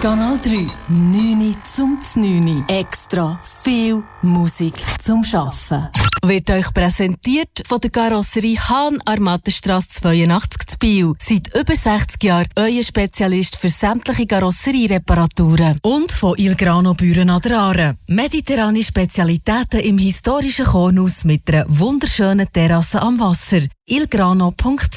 Kanal 3, 9 zum 9. Extra viel Musik zum Schaffen. Wird euch präsentiert von der Karosserie Hahn Armatenstrasse 82 zu Biel. Seit über 60 Jahren euer Spezialist für sämtliche Karosseriereparaturen. Und von Il Grano Büren an der Aare. Mediterrane Spezialitäten im historischen Kornhaus mit einer wunderschönen Terrasse am Wasser. ilgrano.ch